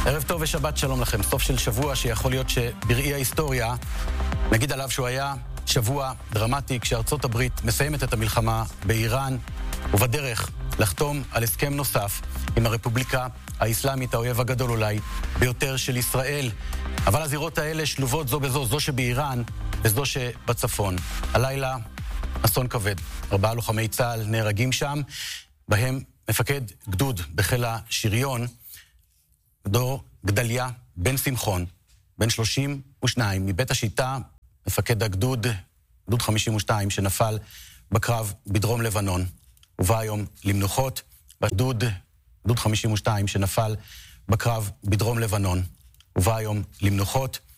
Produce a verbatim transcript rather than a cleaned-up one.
ערב טוב ושבת שלום לכם. סוף של שבוע שיכול להיות שבראי ההיסטוריה נגיד עליו שהוא היה שבוע דרמטי כשארצות הברית מסיימת את המלחמה באיראן ובדרך לחתום על הסכם נוסף עם הרפובליקה האסלאמית, האויב הגדול אולי ביותר של ישראל. אבל הזירות האלה שלובות זו בזו, זו שבאיראן וזו שבצפון. הלילה אסון כבד. ארבעה לוחמי צה"ל נהרגים שם, בהם מפקד גדוד בחיל השריון, דור גדליה בן שמחון, בן שלושים ושתיים, מבית השיטה, מפקד הגדוד, גדוד חמישים ושתיים, שנפל בקרב בדרום לבנון. ובא היום למנוחות, בגדוד, גדוד חמישים ושתיים, שנפל בקרב בדרום לבנון. ובא היום למנוחות.